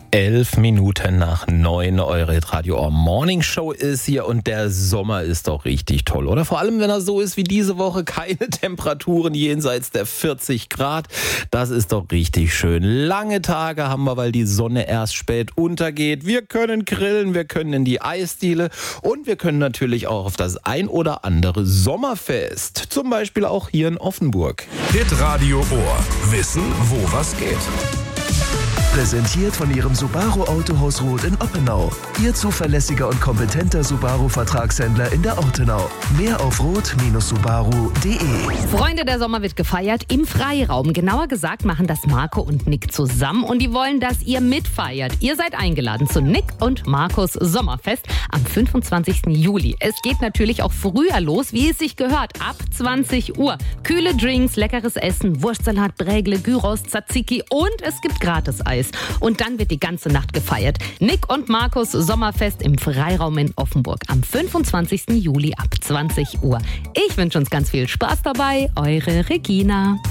11 Minuten nach 9, eure Radio Ohr Morning Show ist hier und der Sommer ist doch richtig toll, oder? Vor allem, wenn er so ist wie diese Woche, keine Temperaturen jenseits der 40 Grad. Das ist doch richtig schön. Lange Tage haben wir, weil die Sonne erst spät untergeht. Wir können grillen, wir können in die Eisdiele und wir können natürlich auch auf das ein oder andere Sommerfest. Zum Beispiel auch hier in Offenburg. Hitradio Ohr. Wissen, wo was geht. Präsentiert von Ihrem Subaru Autohaus Roth in Oppenau. Ihr zuverlässiger und kompetenter Subaru-Vertragshändler in der Ortenau. Mehr auf roth-subaru.de. Freunde, der Sommer wird gefeiert im Freiraum. Genauer gesagt machen das Marco und Nick zusammen und die wollen, dass ihr mitfeiert. Ihr seid eingeladen zu Nick und Marcos Sommerfest am 25. Juli. Es geht natürlich auch früher los, wie es sich gehört, ab 20 Uhr. Kühle Drinks, leckeres Essen, Wurstsalat, Brägle, Gyros, Tzatziki und es gibt Gratis-Eis. Und dann wird die ganze Nacht gefeiert. Nick und Marcos Sommerfest im Freiraum in Offenburg am 25. Juli ab 20 Uhr. Ich wünsche uns ganz viel Spaß dabei. Eure Regina.